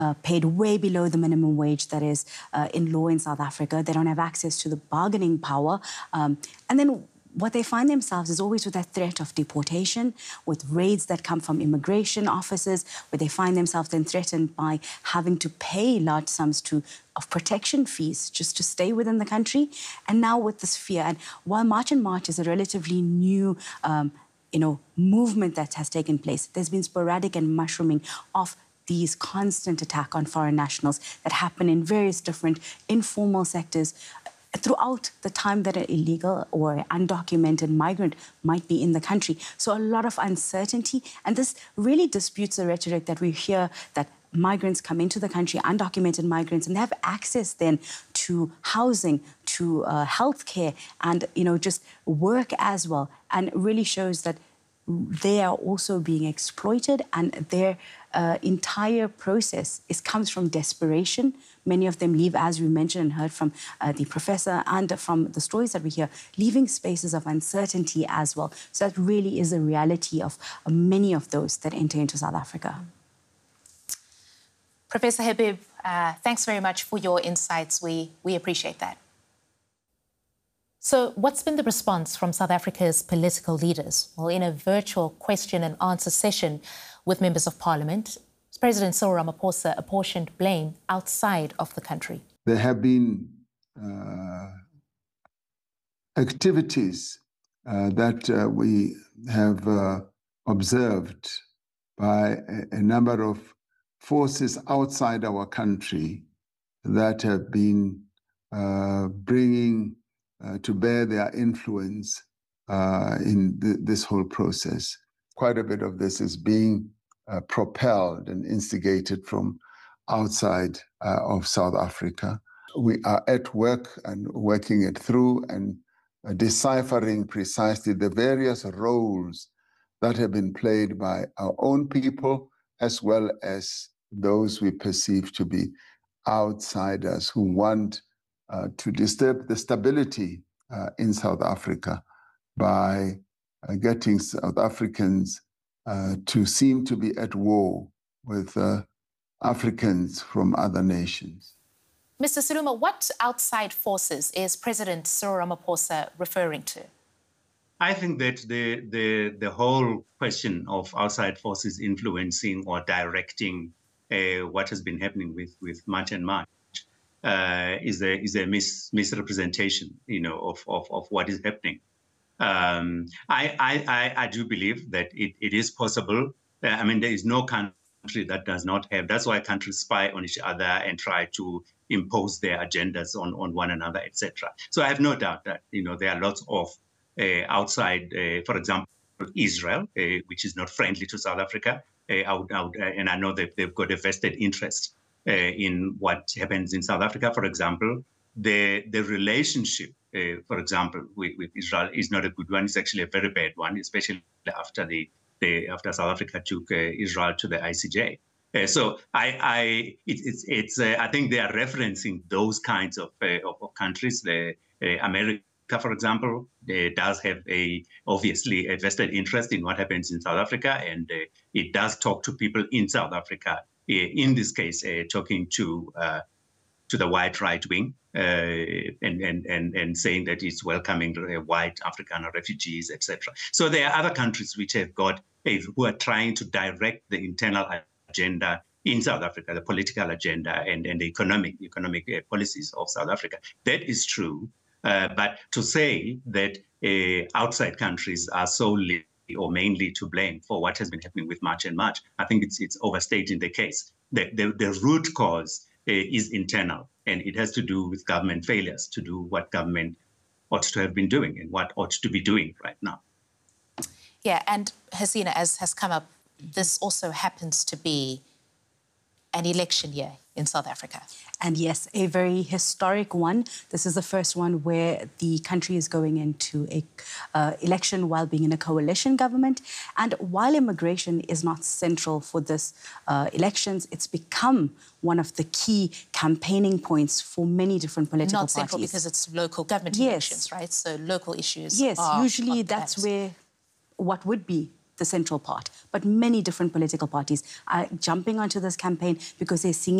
paid way below the minimum wage that is in law in South Africa. They don't have access to the bargaining power. And then what they find themselves is always with that threat of deportation, with raids that come from immigration officers, where they find themselves then threatened by having to pay large sums of protection fees just to stay within the country. And now with this fear, and while March and March is a relatively new movement that has taken place, there's been sporadic and mushrooming of these constant attack on foreign nationals that happen in various different informal sectors throughout the time that an illegal or undocumented migrant might be in the country. So a lot of uncertainty, and this really disputes the rhetoric that we hear that migrants come into the country, undocumented migrants, and they have access then to housing, to healthcare, and just work as well, and really shows that they are also being exploited, and their entire process comes from desperation. Many of them leave, as we mentioned and heard from the professor and from the stories that we hear, leaving spaces of uncertainty as well. So that really is a reality of many of those that enter into South Africa. Professor Habib, thanks very much for your insights. We appreciate that. So what's been the response from South Africa's political leaders? Well, in a virtual question and answer session with members of parliament, President Cyril Ramaphosa apportioned blame outside of the country. There have been activities that we have observed by a number of forces outside our country that have been bringing to bear their influence in this whole process. Quite a bit of this is being propelled and instigated from outside of South Africa. We are at work and working it through and deciphering precisely the various roles that have been played by our own people, as well as those we perceive to be outsiders who want to disturb the stability in South Africa by getting South Africans to seem to be at war with Africans from other nations. Mr. Siluma, what outside forces is President Cyril Ramaphosa referring to? I think that the whole question of outside forces influencing or directing what has been happening with March and March is a misrepresentation, of what is happening. I do believe that it is possible. I mean, there is no country that does not have. That's why countries spy on each other and try to impose their agendas on one another, etc. So I have no doubt that there are lots of outside, for example, Israel, which is not friendly to South Africa, and I know that they've got a vested interest in what happens in South Africa. For example, the relationship, for example, with Israel is not a good one. It's actually a very bad one, especially after after South Africa took Israel to the ICJ. So I think they are referencing those kinds of countries. America, for example, does have obviously a vested interest in what happens in South Africa, and it does talk to people in South Africa. In this case, talking to the white right wing and saying that it's welcoming white African refugees, etc. So there are other countries which have got who are trying to direct the internal agenda in South Africa, the political agenda and the economic policies of South Africa. That is true. But to say that outside countries are solely or mainly to blame for what has been happening with March and March, I think it's overstating the case. The root cause is internal, and it has to do with government failures to do what government ought to have been doing and what ought to be doing right now. Yeah, and Hasina, as has come up, this also happens to be an election year in South Africa. And yes, a very historic one. This is the first one where the country is going into a election while being in a coalition government. And while immigration is not central for this elections, it's become one of the key campaigning points for many different political parties. Not central because it's local government elections, right? So local issues. Yes, usually that's where what would be the central part, but many different political parties are jumping onto this campaign because they're seeing